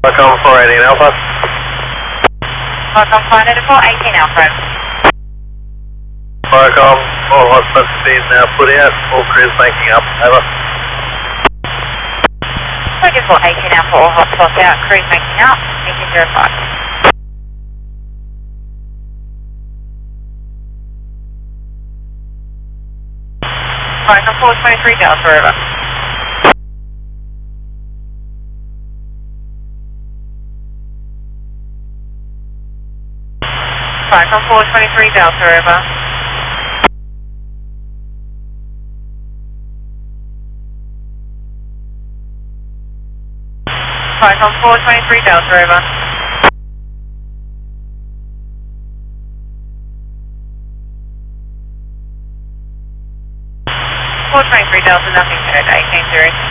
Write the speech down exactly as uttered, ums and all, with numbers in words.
Welcome four eighteen Alpha. Welcome flight at four eighteen Alpha. Welcome, all hotspots being now put out, all crews making up, over. four eighteen Alpha, all hotspots out, crews making up, eighteen zero five. Welcome four twenty-three Delta, over. Welcome four twenty-three Delta, over. Welcome four twenty-three Delta, over. four twenty-three Delta, nothing heard, eighteen zero.